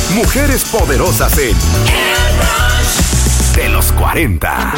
Mujeres poderosas en de los 40.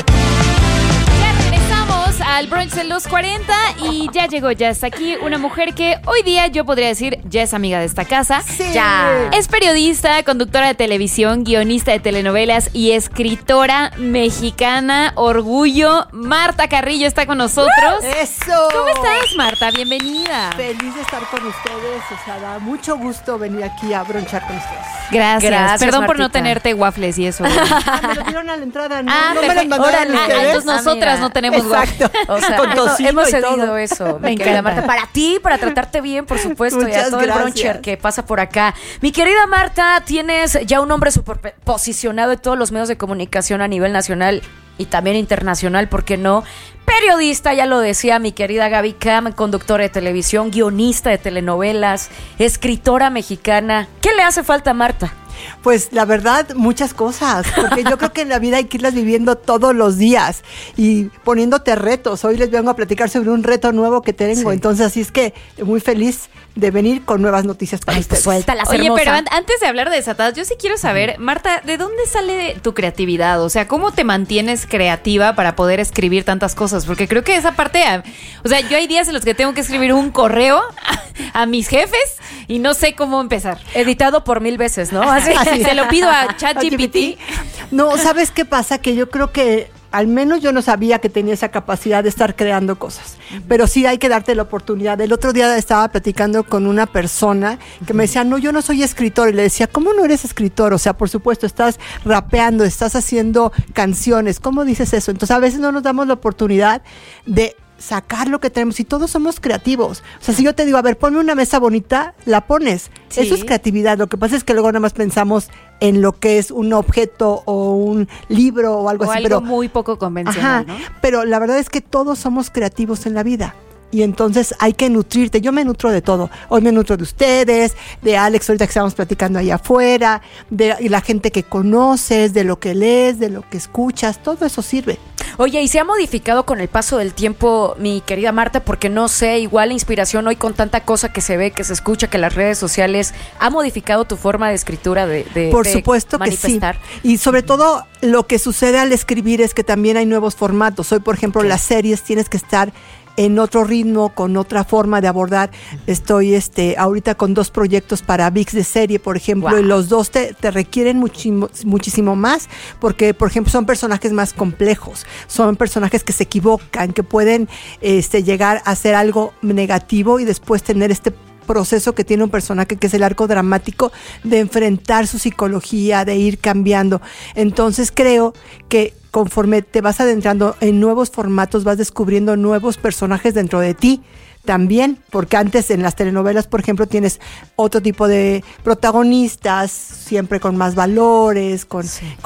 Al brunch de los 40 y ya llegó, ya está aquí una mujer que hoy día yo podría decir ya es amiga de esta casa. Sí. Ya. Es periodista, conductora de televisión, guionista de telenovelas y escritora mexicana. Orgullo. Marta Carrillo está con nosotros. ¡Eso! ¿Cómo estás, Marta? Bienvenida. Feliz de estar con ustedes. O sea, da mucho gusto venir aquí a bronchar con ustedes. Gracias. Perdón por no Martita. tenerte waffles y eso. Me lo dieron a la entrada, ¿no? No me lo perfecto. mandaron ustedes. Entonces nosotras no tenemos waffles. Exacto. O sea, Con tocino hemos y cedido todo. eso, Me mi querida encanta. Marta. Para ti, para tratarte bien, por supuesto, y Muchas a todo el gracias. broncher que pasa por acá. Mi querida Marta, tienes ya un nombre súper posicionado en todos los medios de comunicación a nivel nacional y también internacional, ¿por qué no? Periodista, ya lo decía mi querida Gaby Cam, conductora de televisión, guionista de telenovelas, escritora mexicana. ¿Qué le hace falta a Marta? Pues la verdad, muchas cosas, porque yo creo que en la vida hay que irlas viviendo todos los días y poniéndote retos. Hoy les vengo a platicar sobre un reto nuevo que tengo, Sí. entonces así es que muy feliz de venir con nuevas noticias para Ay, ustedes. pues suéltalas, Oye, hermosa. pero antes de hablar de desatadas, yo sí quiero saber, Marta, ¿de dónde sale tu creatividad? O sea, ¿cómo te mantienes creativa para poder escribir tantas cosas? Porque creo que esa parte, o sea, yo hay días en los que tengo que escribir un correo a mis jefes y no sé cómo empezar. Editado por 1000 veces, ¿no? Así. Se lo pido a ChatGPT. No, ¿sabes qué pasa? Que yo creo que al menos yo no sabía que tenía esa capacidad de estar creando cosas, pero sí hay que darte la oportunidad. El otro día estaba platicando con una persona que me decía, no, yo no soy escritor, y le decía, ¿cómo no eres escritor? O sea, por supuesto, estás rapeando, estás haciendo canciones, ¿cómo dices eso? Entonces a veces no nos damos la oportunidad de sacar lo que tenemos y todos somos creativos. O sea, si yo te digo, a ver, ponme una mesa bonita, la pones. Sí. Eso es creatividad. Lo que pasa es que luego nada más pensamos en lo que es un objeto o un libro o algo O así. algo Pero, muy poco convencional, ajá, ¿no? pero la verdad es que todos somos creativos en la vida. Y entonces hay que nutrirte. Yo me nutro de todo. Hoy me nutro de ustedes, de Alex, ahorita que estamos platicando allá afuera, de la gente que conoces, de lo que lees, de lo que escuchas. Todo eso sirve. Oye, ¿y se ha modificado con el paso del tiempo, mi querida Marta? Porque no sé, igual la inspiración hoy con tanta cosa que se ve, que se escucha, que las redes sociales, ¿ha modificado tu forma de escritura Por de supuesto que manifestar? sí. Y sobre todo lo que sucede al escribir es que también hay nuevos formatos. Hoy, por ejemplo, las series tienes que estar en otro ritmo, con otra forma de abordar. Estoy ahorita con 2 proyectos para ViX de serie, por ejemplo, Wow. y los 2 te requieren muchísimo más, porque, por ejemplo, son personajes más complejos, son personajes que se equivocan, que pueden llegar a hacer algo negativo y después tener este proceso que tiene un personaje que es el arco dramático de enfrentar su psicología, de ir cambiando. Entonces creo que conforme te vas adentrando en nuevos formatos, vas descubriendo nuevos personajes dentro de ti también, porque antes en las telenovelas, por ejemplo, tienes otro tipo de protagonistas, siempre con más valores, con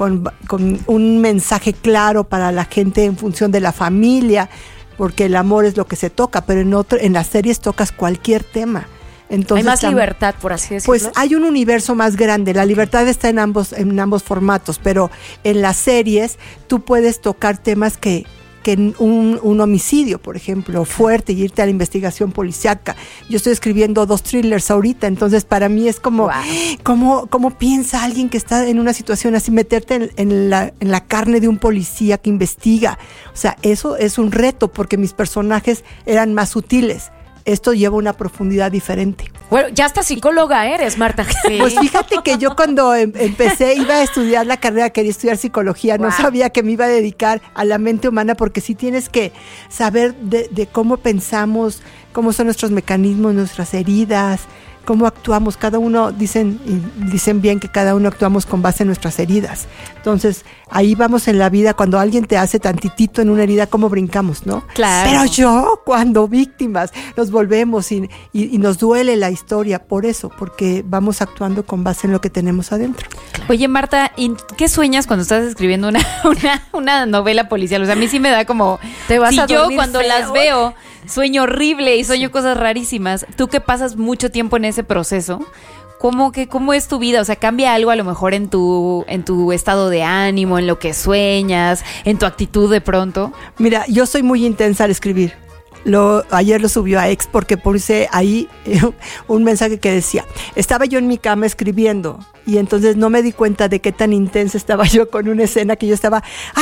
un mensaje claro para la gente en función de la familia, porque el amor es lo que se toca, pero en las series tocas cualquier tema. Entonces, Hay más libertad, por así decirlo. pues hay un universo más grande. La libertad está en ambos formatos, pero en las series tú puedes tocar temas que un homicidio, por ejemplo, fuerte, y irte a la investigación policíaca. Yo estoy escribiendo 2 thrillers ahorita, entonces para mí es como, ¿cómo piensa alguien que está en una situación así, meterte en la carne de un policía que investiga? O sea, eso es un reto, porque mis personajes eran más sutiles. Esto lleva una profundidad diferente. Bueno, ya hasta psicóloga eres, Marta. Sí. Pues fíjate que yo cuando empecé, iba a estudiar la carrera, quería estudiar psicología, no sabía que me iba a dedicar a la mente humana, porque sí tienes que saber de cómo pensamos, cómo son nuestros mecanismos, nuestras heridas, cómo actuamos. Cada uno, dicen bien que cada uno actuamos con base en nuestras heridas. Entonces, ahí vamos en la vida, cuando alguien te hace tantitito en una herida, cómo brincamos, ¿no? Claro. Pero yo, cuando víctimas, nos volvemos y nos duele la historia, por eso, porque vamos actuando con base en lo que tenemos adentro. Oye, Marta, ¿y qué sueñas cuando estás escribiendo una novela policial? O sea, a mí sí me da como... Te vas si a yo dormir cuando feo. las veo sueño horrible y sueño cosas rarísimas, tú que pasas mucho tiempo en ese proceso, ¿cómo es tu vida? O sea, ¿cambia algo a lo mejor en tu estado de ánimo, en lo que sueñas, en tu actitud de pronto? Mira, yo soy muy intensa al escribir. ayer lo subió a X porque puse ahí un mensaje que decía, estaba yo en mi cama escribiendo y entonces no me di cuenta de qué tan intensa estaba yo con una escena que yo estaba,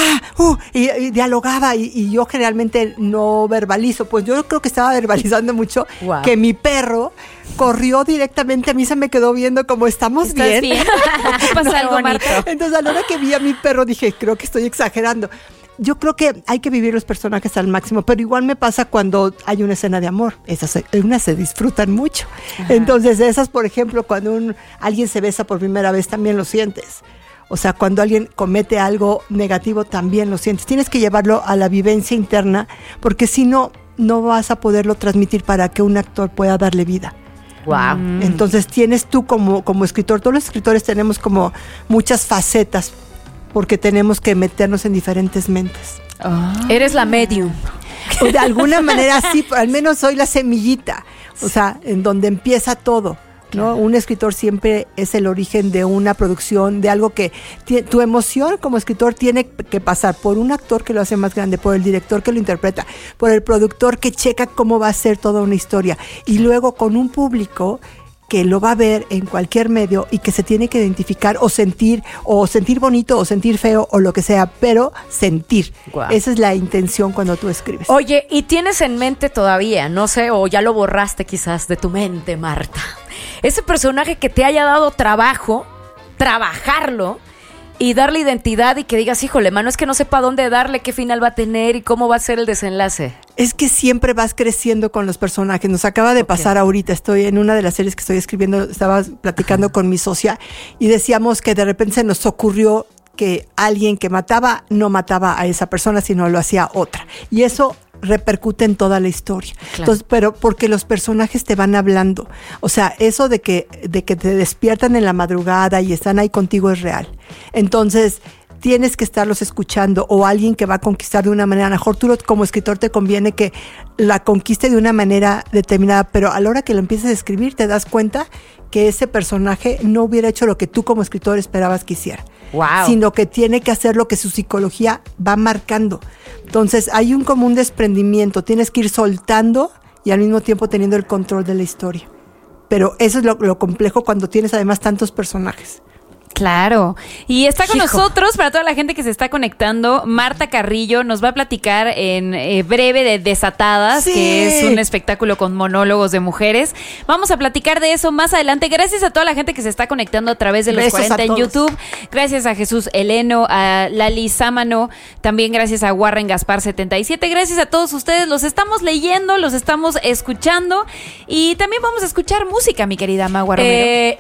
y dialogaba y yo generalmente no verbalizo, pues yo creo que estaba verbalizando mucho, que mi perro corrió directamente, a mí se me quedó viendo como, ¿estás bien? ¿Qué pasa algo, Marta? Entonces a la hora que vi a mi perro dije, creo que estoy exagerando. Yo creo que hay que vivir los personajes al máximo, pero igual me pasa cuando hay una escena de amor. Unas se disfrutan mucho. Ajá. Entonces esas, por ejemplo, cuando alguien se besa por primera vez, también lo sientes. O sea, cuando alguien comete algo negativo, también lo sientes. Tienes que llevarlo a la vivencia interna, porque si no, no vas a poderlo transmitir para que un actor pueda darle vida. Wow. Entonces tienes tú como escritor, todos los escritores tenemos como muchas facetas, porque tenemos que meternos en diferentes mentes. Eres la medium. O de alguna manera sí, al menos soy la semillita, o sea, en donde empieza todo, ¿no? Un escritor siempre es el origen de una producción, de algo que tu emoción como escritor tiene que pasar por un actor que lo hace más grande, por el director que lo interpreta, por el productor que checa cómo va a ser toda una historia, y luego con un público que lo va a ver en cualquier medio y que se tiene que identificar o sentir bonito o sentir feo o lo que sea, pero sentir. Wow. Esa es la intención cuando tú escribes. Oye, ¿y tienes en mente todavía, no sé, o ya lo borraste quizás de tu mente, Marta, ese personaje que te haya dado trabajo, trabajarlo y darle identidad y que digas, híjole, mano, es que no sepa dónde darle, qué final va a tener y cómo va a ser el desenlace? Es que siempre vas creciendo con los personajes. Nos acaba de pasar ahorita, estoy en una de las series que estoy escribiendo, estaba platicando con mi socia y decíamos que de repente se nos ocurrió que alguien que mataba, no mataba a esa persona, sino lo hacía otra. Y eso repercute en toda la historia. Claro. Entonces, pero porque los personajes te van hablando. O sea, eso de que te despiertan en la madrugada y están ahí contigo es real. Entonces, tienes que estarlos escuchando, o alguien que va a conquistar de una manera. A lo mejor tú como escritor te conviene que la conquiste de una manera determinada, pero a la hora que lo empieces a escribir te das cuenta que ese personaje no hubiera hecho lo que tú como escritor esperabas que hiciera. Wow. Sino que tiene que hacer lo que su psicología va marcando. Entonces hay un común desprendimiento, tienes que ir soltando y al mismo tiempo teniendo el control de la historia. Pero eso es lo complejo cuando tienes además tantos personajes. Claro. Y está con nosotros, para toda la gente que se está conectando, Marta Carrillo nos va a platicar en breve de Desatadas, que es un espectáculo con monólogos de mujeres. Vamos a platicar de eso más adelante. Gracias a toda la gente que se está conectando a través de los 40 en YouTube. Gracias a Jesús Heleno, a Lali Sámano, también gracias a Warren Gaspar 77. Gracias a todos ustedes. Los estamos leyendo, los estamos escuchando y también vamos a escuchar música, mi querida Magua Romero.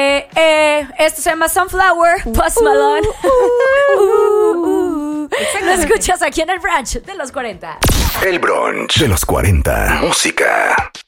Esto se llama Sunflower, Post Malone. Lo escuchas aquí en el brunch de los 40. El brunch de los 40. Música.